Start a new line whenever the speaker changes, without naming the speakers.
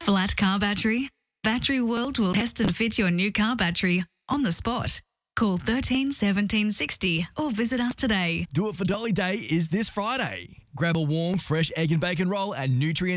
Flat car battery? Battery World will test and fit your new car battery on the spot. Call 13 17 60 or visit us today.
Do It for Dolly Day is this Friday. Grab a warm, fresh egg and bacon roll at Nutrient